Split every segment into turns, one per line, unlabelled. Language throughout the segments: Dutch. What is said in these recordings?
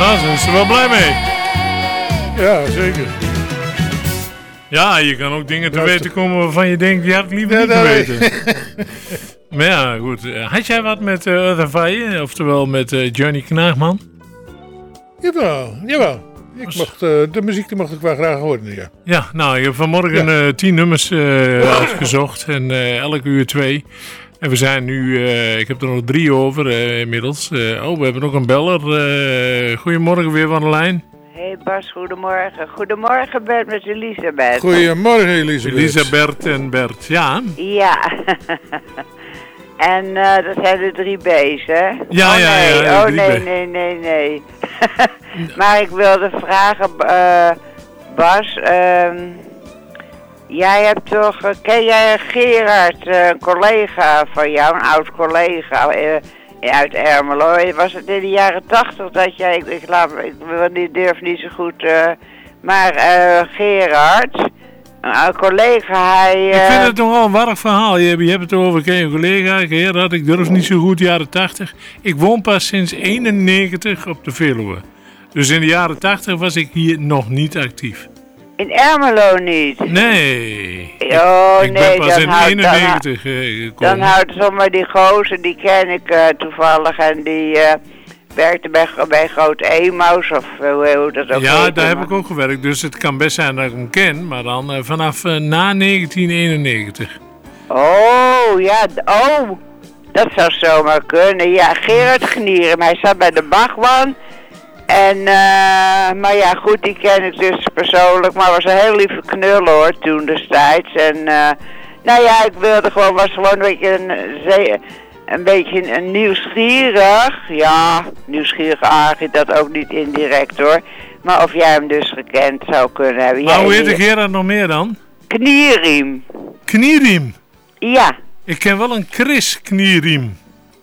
Nou, zijn ze er wel blij mee.
Ja, zeker.
Ja, je kan ook dingen te weten komen waarvan je denkt, je had het liever niet te weten. Maar ja, goed. Had jij wat met Other Fire, oftewel met Johnny Knaagman?
Jawel. De muziek die mocht ik wel graag horen, ja.
Ja, nou, ik heb vanmorgen 10 nummers uitgezocht en elke uur 2. En we zijn nu, ik heb er nog 3 over inmiddels. We hebben ook een beller. Goedemorgen, weer van de lijn.
Hey Bas, goedemorgen. Goedemorgen Bert met Elisabeth.
Goedemorgen Elisabeth.
Elisabeth en Bert, ja.
Ja. En dat zijn de 3 B's, hè?
Ja.
Nee. Maar ik wilde vragen, Bas, jij hebt toch, ken jij Gerard, een collega van jou, een oud collega uit Ermelo? Was het in de jaren 80 dat jij, ik durf niet zo goed, maar Gerard, een collega, hij...
Ik vind het nogal een warrig verhaal. Je hebt het over, ken je collega, Gerard, ik durf niet zo goed, jaren 80. Ik woon pas sinds 91 op de Veluwe. Dus in de jaren 80 was ik hier nog niet actief.
In Ermelo niet?
Nee.
Ik
ben pas in 91 gekomen.
Dan houdt zomaar die gozer, die ken ik toevallig en die werkte bij Groot Emaus of hoe dat ook
ja,
heet,
daar heb ik ook gewerkt, dus het kan best zijn dat ik hem ken, maar dan vanaf na 1991.
Oh, ja, dat zou zomaar kunnen. Ja, Gerard Gnierim, hij zat bij de Bachman. En, maar ja, goed, die ken ik dus persoonlijk, maar was een heel lieve knul hoor, toen destijds. En, nou ja, ik wilde was gewoon een beetje een nieuwsgierig. Ja, nieuwsgierig aangif dat ook niet indirect hoor. Maar of jij hem dus gekend zou kunnen hebben.
Maar hoe heet de Gerard nog meer dan?
Knieriem.
Knieriem?
Ja.
Ik ken wel een Chris Knieriem.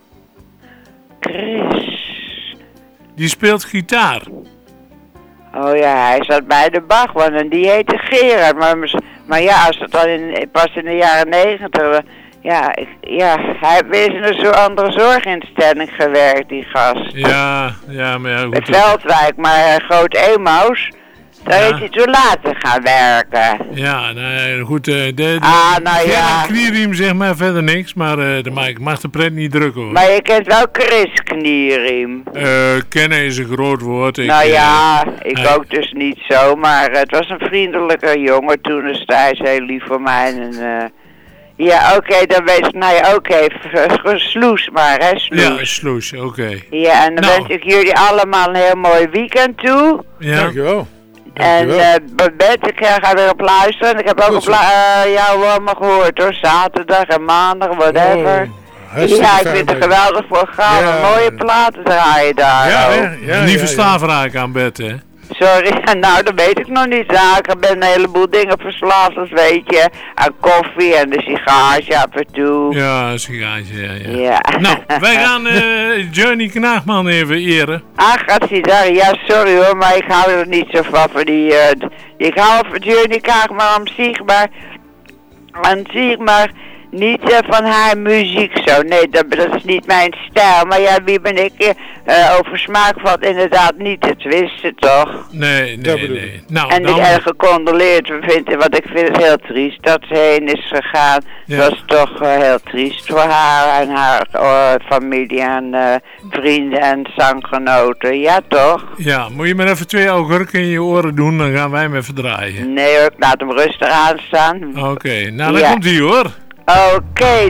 Chris?
Die speelt gitaar.
Oh ja, hij zat bij de Bachman en die heette Gerard. Maar ja, als het dan pas in de jaren 90... hij heeft in een andere zorginstelling gewerkt, die gast.
Ja, maar ja, goed.
Veldwijk, maar Groot Emaus, daar is hij toen later gaan werken.
Ja, nou goed.
Gerard
Knieriem zegt mij verder niks, maar ik mag de pret niet drukken hoor.
Maar je kent wel Chris Knieriem.
Kennen is een groot woord.
Ik ook dus niet zo, maar het was een vriendelijke jongen toen destijds, heel lief voor mij. En, ja, oké, dan weet ik, sloes maar, hè, sloes.
Ja, sloes, oké.
Ja, en dan wens ik jullie allemaal een heel mooi weekend toe.
Ja.
Dankjewel.
En Bert, ik ga weer op luisteren. Ik heb ook jou allemaal gehoord hoor, zaterdag en maandag, whatever. Ik vind het een geweldig programma, mooie platen draaien daar.
Niet verslaafd raken aan Bert, hè?
Sorry, nou dat weet ik nog niet. Ja, ik ben een heleboel dingen verslaafd, dat weet je. Aan koffie en de sigaartje af en toe.
Ja, een sigaartje, ja. Nou, wij gaan Johnny Knaagman even eren.
Gaat hij daar? Ja, sorry hoor, maar ik hou er niet zo van die... ik hou van Johnny Knaagman aan zich, maar niet van haar muziek zo. Nee, dat is niet mijn stijl. Maar ja, wie ben ik? Over smaak valt inderdaad niet het wisten, toch?
Nee. Nou,
en ik erg gecondoleerd want ik vind het heel triest dat ze heen is gegaan. Ja. Dat was toch heel triest voor haar en haar familie en vrienden en zanggenoten. Ja, toch?
Ja, moet je maar even 2 augurken in je oren doen, dan gaan wij hem even draaien.
Nee hoor, ik laat hem rustig aanstaan.
Oké, nou dan komt hij hoor.
Oké,